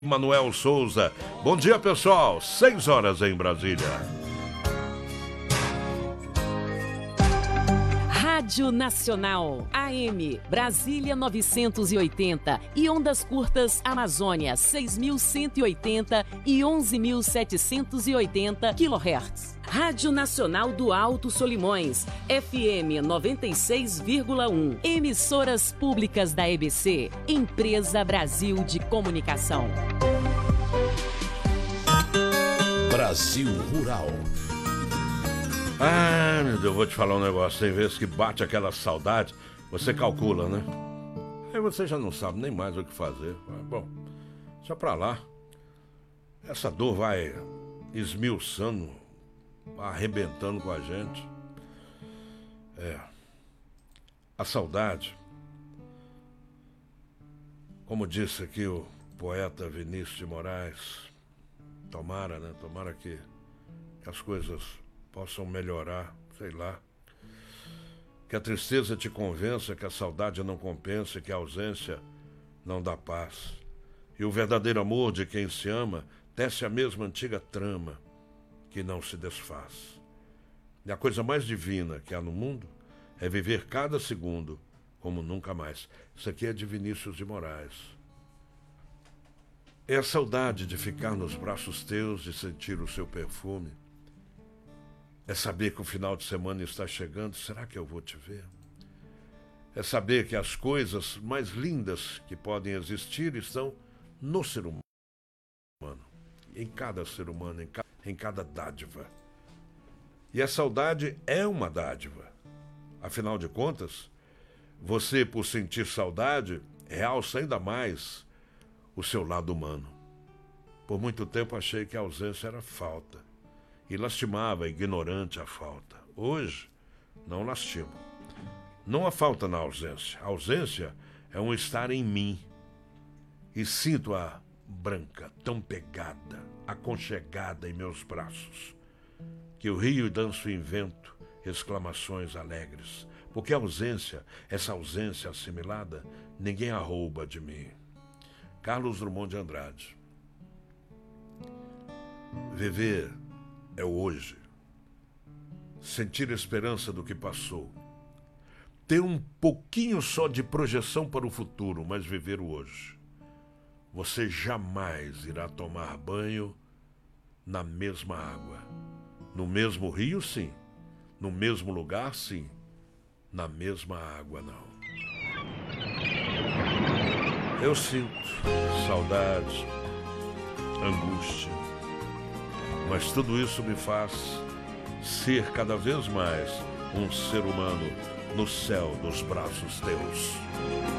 Manuel Souza. Bom dia, pessoal. 6 horas em Brasília. Rádio Nacional, AM, Brasília 980 e ondas curtas Amazônia 6.180 e 11.780 kHz. Rádio Nacional do Alto Solimões, FM 96,1. Emissoras públicas da EBC, Empresa Brasil de Comunicação. Brasil Rural. Ah, meu Deus, eu vou te falar um negócio. Tem vezes que bate aquela saudade, você calcula, né? Aí você já não sabe nem mais o que fazer. Bom, deixa pra lá. Essa dor vai esmiuçando, arrebentando com a gente. A saudade, como disse aqui o poeta Vinícius de Moraes, tomara, né? Tomara que as coisas possam melhorar, sei lá. Que a tristeza te convença, que a saudade não compensa, que a ausência não dá paz. E o verdadeiro amor de quem se ama tece a mesma antiga trama que não se desfaz. E a coisa mais divina que há no mundo é viver cada segundo como nunca mais. Isso aqui é de Vinícius de Moraes. É a saudade de ficar nos braços teus, de sentir o seu perfume. É saber que o final de semana está chegando, será que eu vou te ver? É saber que as coisas mais lindas que podem existir estão no ser humano. Em cada ser humano, em cada dádiva. E a saudade é uma dádiva. Afinal de contas, você, por sentir saudade, realça ainda mais o seu lado humano. Por muito tempo achei que a ausência era falta. E lastimava, ignorante, a falta. Hoje, não lastimo. Não há falta na ausência. A ausência é um estar em mim. E sinto-a branca, tão pegada, aconchegada em meus braços, que eu rio e danço e invento exclamações alegres. Porque a ausência, essa ausência assimilada, ninguém a rouba de mim. Carlos Drummond de Andrade. Viver é o hoje. Sentir a esperança do que passou. Ter um pouquinho só de projeção para o futuro, mas viver o hoje. Você jamais irá tomar banho na mesma água. No mesmo rio, sim. No mesmo lugar, sim. Na mesma água, não. Eu sinto saudade, angústia. Mas tudo isso me faz ser cada vez mais um ser humano no céu dos braços teus.